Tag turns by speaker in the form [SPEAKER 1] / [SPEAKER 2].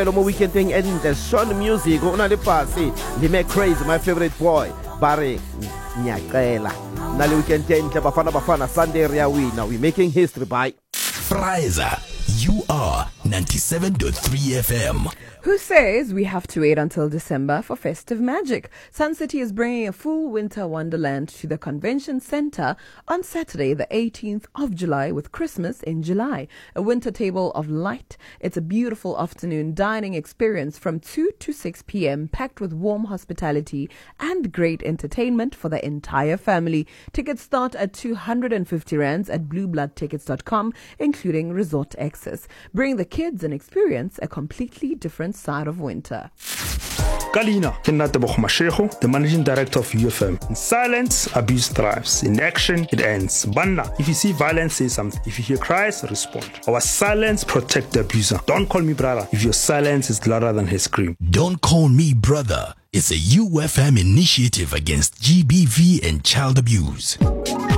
[SPEAKER 1] Mo weekending and the Sean music on the passy. The make crazy, my favorite boy. Barry Nyakela. Nali weekending Bafana Sunday Riawi. Now we making history by
[SPEAKER 2] Fraiza. You are 97.3 FM.
[SPEAKER 3] Who says we have to wait until December for festive magic? Sun City is bringing a full winter wonderland to the convention center on Saturday, the 18th of July, with Christmas in July. A winter table of light. It's a beautiful afternoon dining experience from 2 to 6 p.m. packed with warm hospitality and great entertainment for the entire family. Tickets start at 250 rands at bluebloodtickets.com, including resort access. Bring the kids and experience a completely different side of winter.
[SPEAKER 4] Kalina, Kinatabo Mashego, the managing director of UFM. In silence, abuse thrives. In action, it ends. Banna, if you see violence, say something. If you hear cries, respond. Our silence protect the abuser. Don't call me brother if your silence is louder than his scream.
[SPEAKER 2] Don't call me brother. It's a UFM initiative against GBV and child abuse.